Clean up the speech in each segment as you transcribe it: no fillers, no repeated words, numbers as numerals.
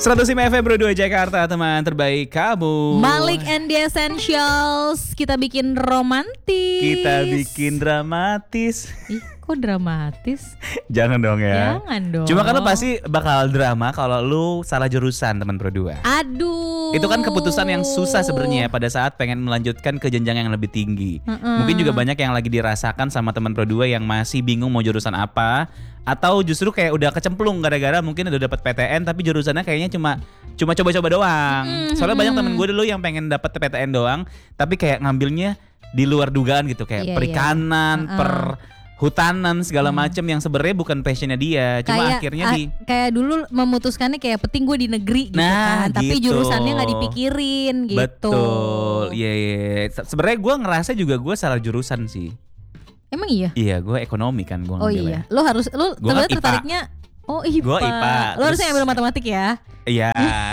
105 FM Bro 2 Jakarta, teman terbaik kamu. Malik and the Essentials. Kita bikin romantis. Kita bikin dramatis. Ih, kok dramatis? Jangan dong ya. Jangan dong. Cuma kan lo pasti bakal drama kalau lu salah jurusan, teman Bro 2. Aduh. Itu kan keputusan yang susah sebenarnya pada saat pengen melanjutkan ke jenjang yang lebih tinggi. Mungkin juga banyak yang lagi dirasakan sama teman Pro 2 yang masih bingung mau jurusan apa, atau justru kayak udah kecemplung gara-gara mungkin udah dapat PTN tapi jurusannya kayaknya cuma coba-coba doang. Soalnya banyak temen gue dulu yang pengen dapat PTN doang tapi kayak ngambilnya di luar dugaan gitu, kayak perikanan, perhutanan segala macem yang sebenarnya bukan passionnya dia. Cuma kayak, akhirnya kayak dulu memutuskannya kayak penting gue di negeri gitu kan, tapi gitu. Jurusannya nggak dipikirin gitu. Betul, iya. Sebenarnya gue ngerasa juga gue salah jurusan sih. Emang iya? Iya, gue ekonomi kan gue Oh ngambilnya. iya, lo tertariknya IPA. Gue IPA. Lo harusnya ngambil matematik ya? Iya.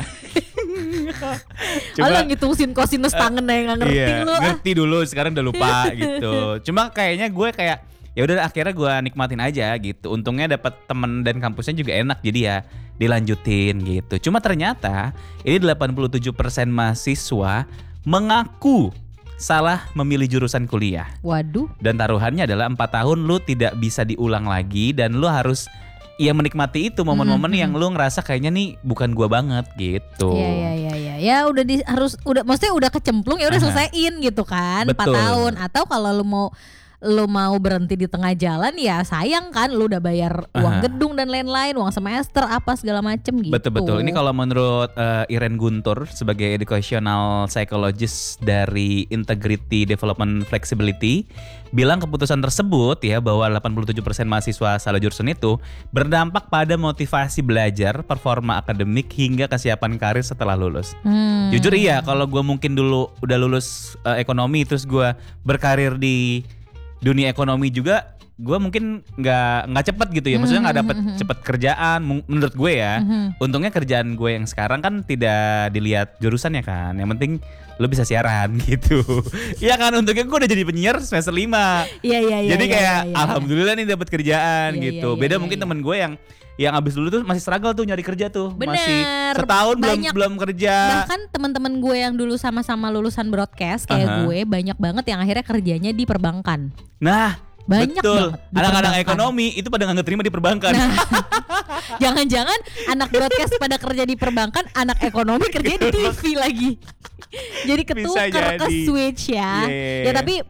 Lo ngitung sin kosinus tangen ya nggak ngerti iya, lo. Ngerti dulu, sekarang udah lupa gitu. Cuma kayaknya gue kayak ya udah akhirnya gue nikmatin aja gitu. Untungnya dapat temen dan kampusnya juga enak, jadi ya dilanjutin gitu. Cuma ternyata ini 87% mahasiswa mengaku salah memilih jurusan kuliah. Waduh. Dan taruhannya adalah 4 tahun lu tidak bisa diulang lagi dan lu harus menikmati itu momen-momen yang lu ngerasa kayaknya nih bukan gua banget gitu. Iya. Ya udah maksudnya udah kecemplung ya udah selesaiin gitu kan. Betul. 4 tahun atau kalau lu mau berhenti di tengah jalan ya sayang kan, lu udah bayar uang gedung dan lain-lain, uang semester apa segala macem gitu. Betul. Ini kalau menurut Iren Guntur sebagai educational psychologist dari Integrity Development Flexibility bilang keputusan tersebut ya bahwa 87% mahasiswa salah jurusan itu berdampak pada motivasi belajar, performa akademik hingga kesiapan karir setelah lulus. Jujur iya, kalau gue mungkin dulu udah lulus ekonomi terus gue berkarir di dunia ekonomi juga, gue mungkin nggak cepet gitu ya, maksudnya nggak dapet cepet kerjaan menurut gue ya. Untungnya kerjaan gue yang sekarang kan tidak dilihat jurusannya kan, yang penting lo bisa siaran gitu. Iya kan, untungnya gue udah jadi penyiar semester 5. Iya. Jadi kayak alhamdulillah nih dapat kerjaan gitu. Beda mungkin temen gue yang abis dulu tuh masih struggle tuh nyari kerja tuh. Bener. Masih setahun belum kerja. Bahkan teman-teman gue yang dulu sama-sama lulusan broadcast kayak gue banyak banget yang akhirnya kerjanya di perbankan. Nah, banyak betul. banget. Anak-anak ekonomi itu pada nggak terima di perbankan. Nah, jangan-jangan anak broadcast pada kerja di perbankan, anak ekonomi kerja di TV lagi. Jadi ketukar ke switch ya. Ya tapi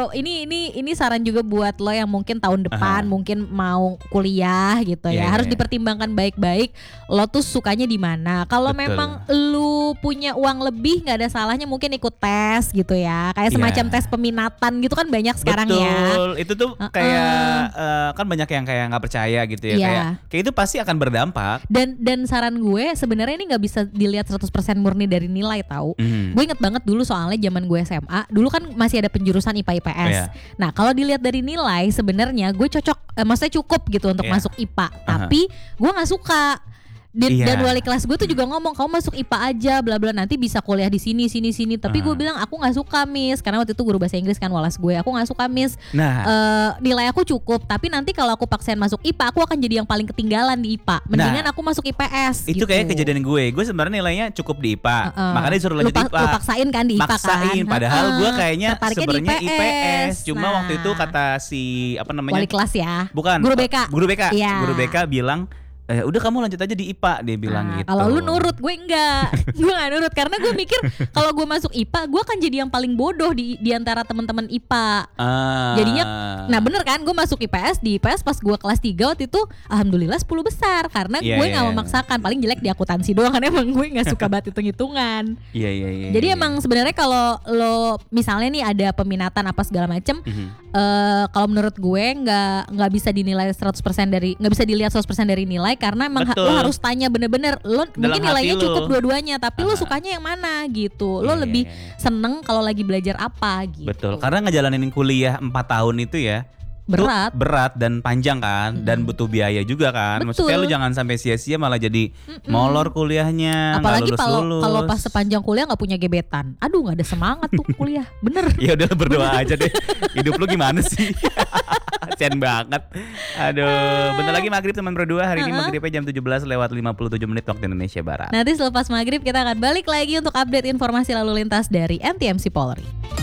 ini saran juga buat lo yang mungkin tahun depan mungkin mau kuliah gitu ya. Harus dipertimbangkan baik-baik lo tuh sukanya di mana. Kalau memang lu punya uang lebih nggak ada salahnya mungkin ikut tes gitu ya. Kayak semacam tes peminatan gitu kan banyak sekarang ya. Betul. Itu tuh kayak kan banyak yang kayak nggak percaya gitu ya. Kayak itu pasti akan berdampak. Dan saran gue sebenarnya ini nggak bisa dilihat 100% murni dari nilai tahu. Gue inget banget dulu soalnya zaman gue SMA, dulu kan masih ada penjurusan IPA IPS. Nah kalau dilihat dari nilai sebenarnya gue cocok, maksudnya cukup gitu untuk masuk IPA. Tapi gue nggak suka. Dan wali kelas gue tuh juga ngomong kamu masuk IPA aja bla bla nanti bisa kuliah di sini. Tapi gue bilang aku nggak suka miss, karena waktu itu guru bahasa Inggris kan walas gue, aku nggak suka miss. Nilai aku cukup tapi nanti kalau aku paksain masuk IPA aku akan jadi yang paling ketinggalan di IPA. Mendingan aku masuk IPS. Itu gitu. Kayak kejadian gue sebenarnya nilainya cukup di IPA, makanya disuruh lanjut IPA. Lu paksain kan di IPA kan? Padahal gue kayaknya sebenarnya IPS. Cuma waktu itu kata si wali kelas ya, bukan guru BK. Guru BK bilang udah kamu lanjut aja di IPA, dia bilang gitu. Kalau lu nurut, gue enggak. Gue gak nurut karena gue mikir kalau gue masuk IPA, gue akan jadi yang paling bodoh di antara teman-teman IPA. Jadinya, nah bener kan, gue masuk IPS, di IPS pas gue kelas 3 waktu itu, alhamdulillah 10 besar karena gue gak memaksakan, paling jelek di akuntansi doang kan emang gue gak suka banget hitung-hitungan. Jadi emang sebenarnya kalau lo misalnya nih ada peminatan apa segala macem, kalau menurut gue nggak bisa dinilai 100% dari, nggak bisa dilihat 100% dari nilai. Karena emang lo harus tanya bener-bener lo mungkin nilainya cukup dua-duanya tapi lo sukanya yang mana gitu. Lo lebih seneng kalau lagi belajar apa gitu. Betul, karena ngejalanin kuliah 4 tahun itu ya berat dan panjang kan, dan butuh biaya juga kan. Betul. Maksudnya lu jangan sampai sia-sia malah jadi molor kuliahnya, apalagi kalau pas sepanjang kuliah nggak punya gebetan, aduh nggak ada semangat tuh kuliah bener. Ya udah berdoa aja deh. Hidup lu gimana sih? Kasian banget. Aduh, bentar lagi maghrib teman berdua. Hari ini maghribnya jam 17:57 waktu Indonesia Barat. Nanti selepas maghrib kita akan balik lagi untuk update informasi lalu lintas dari NTMC Polri.